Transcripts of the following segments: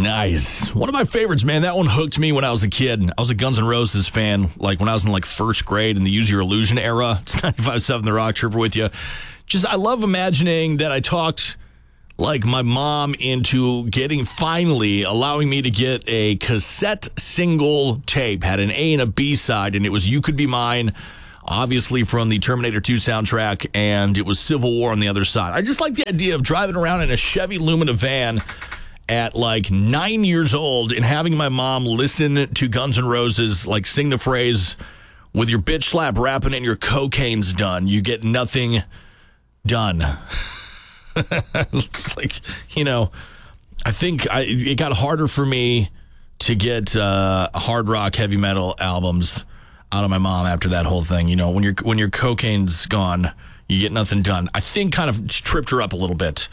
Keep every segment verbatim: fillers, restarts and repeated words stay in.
Nice. One of my favorites, man. That one hooked me when I was a kid. I was a Guns N' Roses fan, like when I was in like first grade in the Use Your Illusion era. It's ninety-five point seven The Rock, Tripper with you. Just, I love imagining that I talked like my mom into getting, finally allowing me to get a cassette single tape. Had an A and a B side, and it was You Could Be Mine, obviously from the Terminator two soundtrack, and it was Civil War on the other side. I just like the idea of driving around in a Chevy Lumina van at like nine years old and having my mom listen to Guns N' Roses, like sing the phrase, with your bitch slap rapping and your cocaine's done, you get nothing done. It's like, you know, I think I, it got harder for me to get uh, hard rock, heavy metal albums out of my mom after that whole thing. You know, when your when your cocaine's gone, you get nothing done. I think kind of tripped her up a little bit.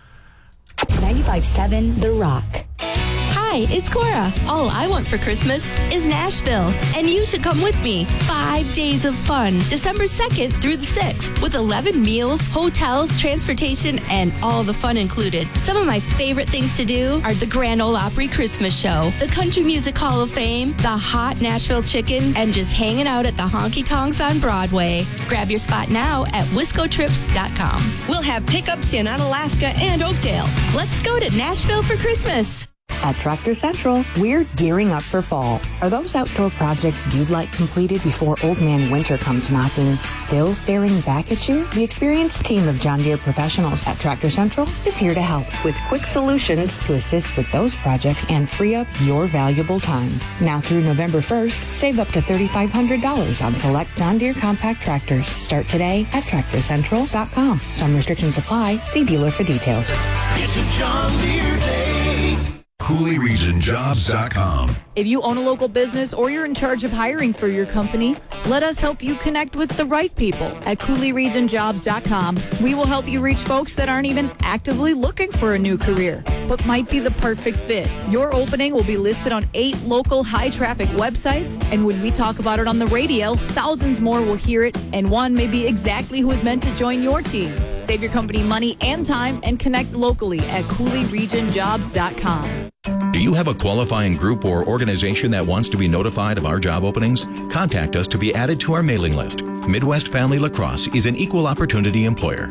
ninety-five point seven The Rock. Hi, it's Cora. All I want for Christmas is Nashville, and you should come with me. Five days of fun, December second through the sixth, with eleven meals, hotels, transportation, and all the fun included. Some of my favorite things to do are the Grand Ole Opry Christmas Show, the Country Music Hall of Fame, the hot Nashville chicken, and just hanging out at the honky tonks on Broadway. Grab your spot now at wisco trips dot com. We'll have pickups in Onalaska and Oakdale. Let's go to Nashville for Christmas. At Tractor Central, we're gearing up for fall. Are those outdoor projects you'd like completed before Old Man Winter comes knocking still staring back at you? The experienced team of John Deere professionals at Tractor Central is here to help with quick solutions to assist with those projects and free up your valuable time. Now through November first, save up to three thousand five hundred dollars on select John Deere compact tractors. Start today at tractor central dot com. Some restrictions apply. See dealer for details. It's a John Deere day. Cooley Region Jobs dot com. If you own a local business or you're in charge of hiring for your company, let us help you connect with the right people at Cooley Region Jobs dot com. We will help you reach folks that aren't even actively looking for a new career, but might be the perfect fit. Your opening will be listed on eight local high-traffic websites, and when we talk about it on the radio, thousands more will hear it, and one may be exactly who is meant to join your team. Save your company money and time and connect locally at Cooley Region Jobs dot com. Do you have a qualifying group or organization that wants to be notified of our job openings? Contact us to be added to our mailing list. Midwest Family Lacrosse is an equal opportunity employer.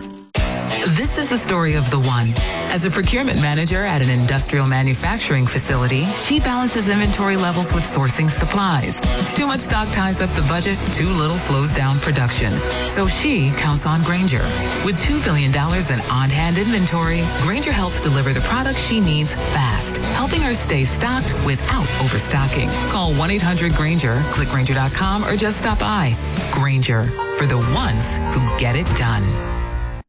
This is the story of the one. As a procurement manager at an industrial manufacturing facility, she balances inventory levels with sourcing supplies. Too much stock ties up the budget, too little slows down production. So she counts on Grainger. With two billion dollars in on-hand inventory, Grainger helps deliver the products she needs fast, helping her stay stocked without overstocking. Call one eight hundred Grainger, click Grainger dot com, or just stop by. Grainger, for the ones who get it done.